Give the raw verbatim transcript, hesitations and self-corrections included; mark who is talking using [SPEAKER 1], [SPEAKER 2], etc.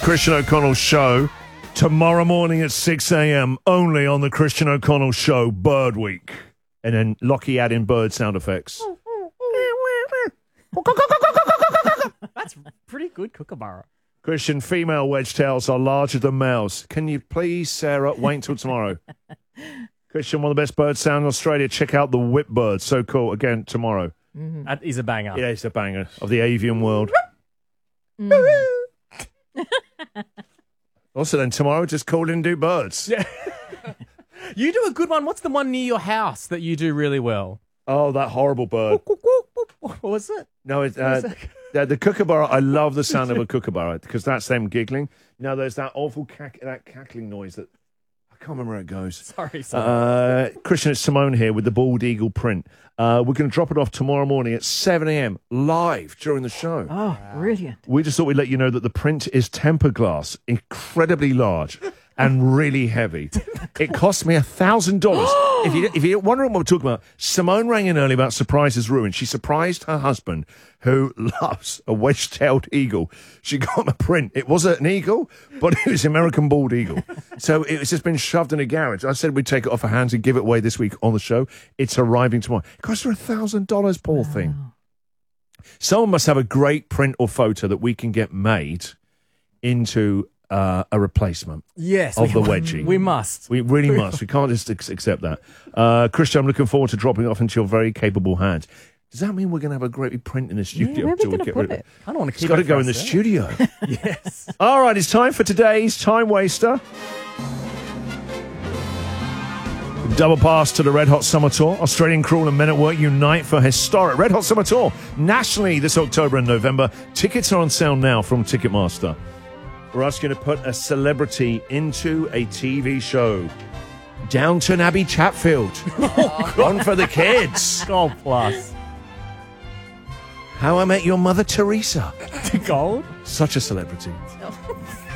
[SPEAKER 1] Christian O'Connell Show tomorrow morning at six a.m. only on the Christian O'Connell Show Bird Week. And then Lockie add in bird sound effects.
[SPEAKER 2] That's pretty good, Kookaburra.
[SPEAKER 1] Christian, female wedge-tails are larger than males. Can you please, Sarah, wait until tomorrow? Christian, one of the best bird sounds in Australia. Check out the whip bird. So cool. Again, tomorrow.
[SPEAKER 2] Mm-hmm. That is a banger.
[SPEAKER 1] Yeah, it's a banger of the avian world.
[SPEAKER 3] Mm.
[SPEAKER 1] Also, then tomorrow, just call in and do birds.
[SPEAKER 2] Yeah. You do a good one. What's the one near your house that you do really well?
[SPEAKER 1] Oh, that horrible bird.
[SPEAKER 2] What was it?
[SPEAKER 1] No, it's uh, the, the kookaburra. I love the sound of a kookaburra because that's them giggling. You know, there's that awful cack- that cackling noise that I can't remember where it goes.
[SPEAKER 2] Sorry, sorry.
[SPEAKER 1] Uh, Christian, it's Simone here with the bald eagle print. Uh, we're going to drop it off tomorrow morning at seven a.m. live during the show.
[SPEAKER 3] Oh, brilliant.
[SPEAKER 1] We just thought we'd let you know that the print is tempered glass, incredibly large and really heavy. It cost me one thousand dollars. If, you, if you're wondering what we're talking about, Simone rang in early about surprises ruined. She surprised her husband, who loves a wedge-tailed eagle. She got him a print. It wasn't an eagle, but it was American bald eagle. So it's just been shoved in a garage. I said we'd take it off her hands and give it away this week on the show. It's arriving tomorrow. It cost her one thousand dollars, poor
[SPEAKER 3] Wow.
[SPEAKER 1] thing. Someone must have a great print or photo that we can get made into uh, a replacement
[SPEAKER 2] Yes.
[SPEAKER 1] of
[SPEAKER 2] we,
[SPEAKER 1] the wedgie.
[SPEAKER 2] We must.
[SPEAKER 1] We really must. We can't just ex- accept that. Uh, Christian, I'm looking forward to dropping it off into your very capable hands. Does that mean we're going to have a great big print in the studio?
[SPEAKER 3] where are we
[SPEAKER 1] till
[SPEAKER 3] gonna
[SPEAKER 1] get
[SPEAKER 3] put
[SPEAKER 1] rid of
[SPEAKER 3] it?
[SPEAKER 2] I don't want to
[SPEAKER 1] It's
[SPEAKER 2] keep
[SPEAKER 1] got to
[SPEAKER 2] it
[SPEAKER 1] go
[SPEAKER 2] for
[SPEAKER 1] in the
[SPEAKER 2] us, eh?
[SPEAKER 1] studio.
[SPEAKER 2] Yes.
[SPEAKER 1] All right, it's time for today's Time Waster. Double pass to the Red Hot Summer Tour. Australian Cruel and Men at Work unite for historic Red Hot Summer Tour nationally this October and November. Tickets are on sale now from Ticketmaster. We're asking you to put a celebrity into a T V show. Downton Abbey Chatfield. One for the kids.
[SPEAKER 2] Gold plus.
[SPEAKER 1] How I Met Your Mother Teresa.
[SPEAKER 2] Gold?
[SPEAKER 1] Such a celebrity.